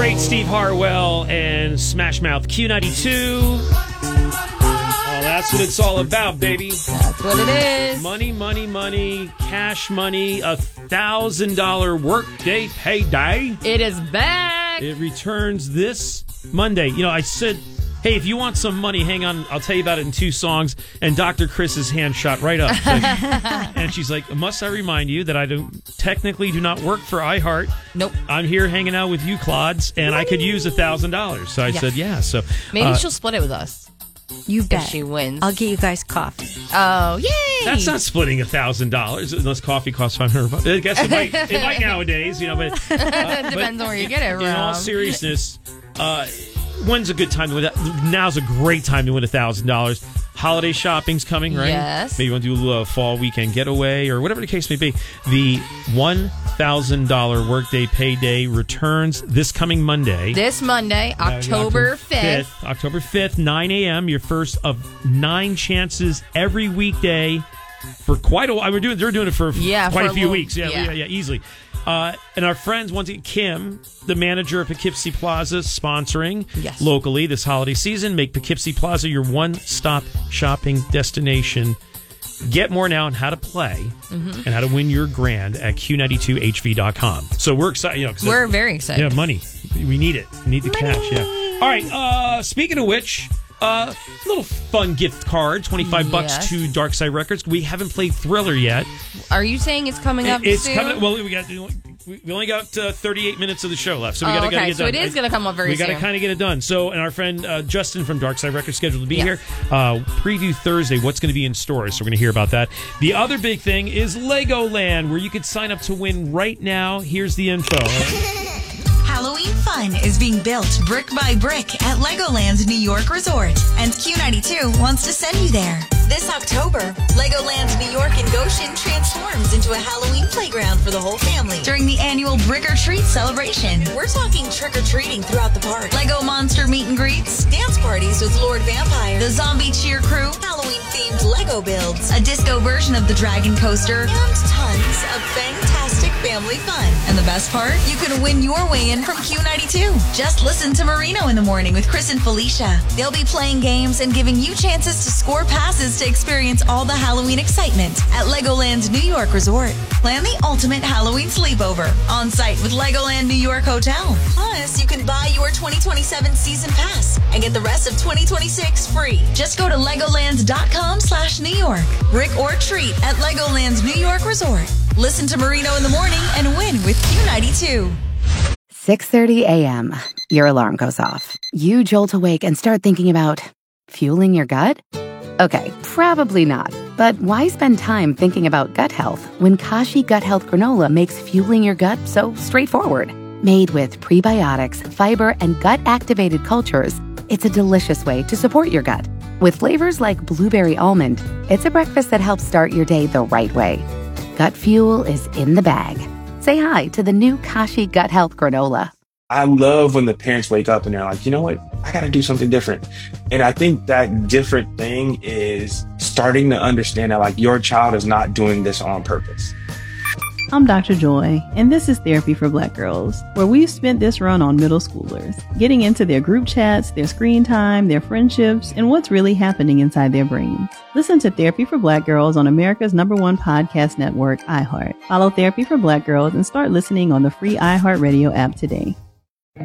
great Steve Harwell and Smash Mouth Q92. Oh, that's what it's all about, baby. That's what it is. Money, money, money, cash money, $1,000 workday payday. It is back. It returns this Monday. You know, I said, hey, if you want some money, hang on. I'll tell you about it in 2 songs. And Dr. Chris's hand shot right up. And she's like, must I remind you that I technically do not work for iHeart? Nope. I'm here hanging out with you, Clods, and I could use $1,000. So I said, yeah. So maybe she'll split it with us. You bet. If she wins. I'll get you guys coffee. Oh, yay! That's not splitting $1,000 unless coffee costs $500. I guess it might nowadays, you know. But it depends on where you get it from. In all seriousness, when's a good time to win that? Now's a great time to win $1,000. Holiday shopping's coming, right? Yes. Maybe you want to do a fall weekend getaway or whatever the case may be. The $1,000 workday payday returns this coming Monday. This Monday, October 5th. October 5th, 9 a.m. Your first of 9 chances every weekday for quite a while. They're doing it for quite a few weeks. Yeah, easily. And our friends, once again, Kim, the manager of Poughkeepsie Plaza, sponsoring locally this holiday season. Make Poughkeepsie Plaza your one-stop shopping destination. Get more now on how to play and how to win your grand at Q92HV.com. So we're excited. We're very excited. Yeah, money. We need it. We need the cash. Yeah. All right. Speaking of which, little fun gift card, $25 to Dark Side Records. We haven't played Thriller yet. Are you saying it's coming up It's soon? coming. Well, we only got 38 minutes of the show left, so we got to get done. So it is going to come up very soon. We got to kind of get it done. So, and our friend Justin from Dark Side Records scheduled to be here. Preview Thursday. What's going to be in stores? So we're going to hear about that. The other big thing is Legoland, where you could sign up to win right now. Here's the info. Halloween fun is being built brick by brick at Legoland's New York Resort, and Q92 wants to send you there. This October, Legoland New York in Goshen transforms into a Halloween playground for the whole family during the annual Brick or Treat celebration. We're talking trick-or-treating throughout the park, Lego Monster meet and greets, dance parties with Lord Vampire, the Zombie Cheer Crew, Halloween-themed Lego builds, a disco version of the Dragon Coaster, and tons of fantastic family fun. And the best part? You can win your way in from Q92. Just listen to Marino in the Morning with Chris and Felicia. They'll be playing games and giving you chances to score passes to experience all the Halloween excitement at Legoland's New York Resort. Plan the ultimate Halloween sleepover on site with Legoland New York Hotel. Plus, you can buy your 2027 season pass and get the rest of 2026 free. Just go to Legoland.com/New York. Brick or treat at Legoland's New York Resort. Listen to Marino in the Morning and win with Q92. 6:30 a.m. Your alarm goes off. You jolt awake and start thinking about fueling your gut? Okay, probably not. But why spend time thinking about gut health when Kashi Gut Health Granola makes fueling your gut so straightforward? Made with prebiotics, fiber, and gut-activated cultures, it's a delicious way to support your gut. With flavors like blueberry almond, it's a breakfast that helps start your day the right way. Gut fuel is in the bag. Say hi to the new Kashi Gut Health Granola. I love when the parents wake up and they're like, you know what? I got to do something different. And I think that different thing is starting to understand that like your child is not doing this on purpose. I'm Dr. Joy, and this is Therapy for Black Girls, where we've spent this run on middle schoolers, getting into their group chats, their screen time, their friendships, and what's really happening inside their brains. Listen to Therapy for Black Girls on America's #1 podcast network, iHeart. Follow Therapy for Black Girls and start listening on the free iHeartRadio app today.